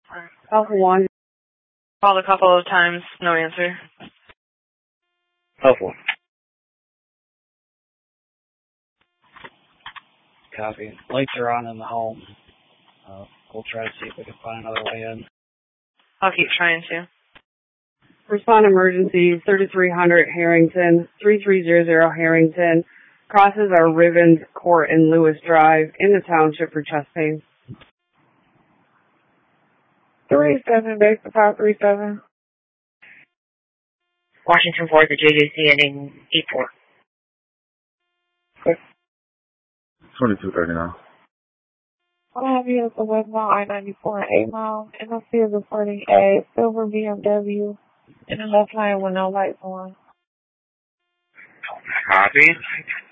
Alpha 1. Called a couple of times, no answer. Alpha 1. Copy. Lights are on in the home. We'll try to see if we can find another way in. I'll keep trying to. Respond emergency 3300 Harrington, 3300 Harrington. Crosses our Rivens Court and Lewis Drive in the township for chest pain. 37, base to 537. Washington 4, the JJC ending 84. 2239. I have you at the westbound I-94 and 8 Mile, and I see it reporting a silver BMW in the left lane with no lights on. Copy.